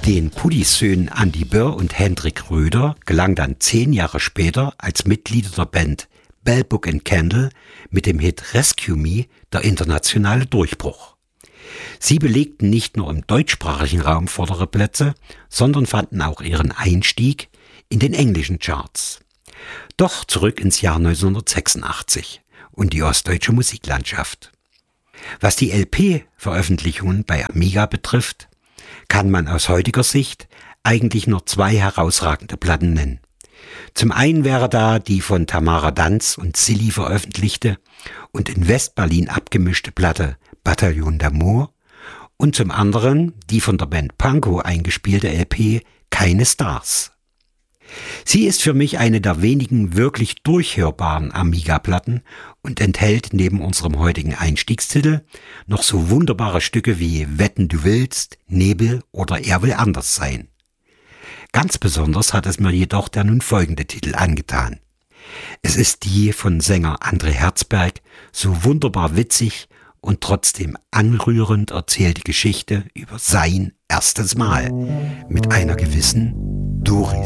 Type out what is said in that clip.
Den Puddys-Söhnen Andy Börr und Hendrik Röder gelang dann 10 Jahre später als Mitglieder der Band Bell, Book and Candle mit dem Hit Rescue Me der internationale Durchbruch. Sie belegten nicht nur im deutschsprachigen Raum vordere Plätze, sondern fanden auch ihren Einstieg in den englischen Charts. Doch zurück ins Jahr 1986 und die ostdeutsche Musiklandschaft. Was die LP-Veröffentlichungen bei Amiga betrifft, kann man aus heutiger Sicht eigentlich nur 2 herausragende Platten nennen. Zum einen wäre da die von Tamara Danz und Silly veröffentlichte und in West-Berlin abgemischte Platte Bataillon d'Amour und zum anderen die von der Band Pankow eingespielte LP Keine Stars. Sie ist für mich eine der wenigen wirklich durchhörbaren Amiga-Platten und enthält neben unserem heutigen Einstiegstitel noch so wunderbare Stücke wie Wetten du willst, Nebel oder Er will anders sein. Ganz besonders hat es mir jedoch der nun folgende Titel angetan. Es ist die von Sänger André Herzberg so wunderbar witzig und trotzdem anrührend erzählte Geschichte über sein erstes Mal mit einer gewissen Doris.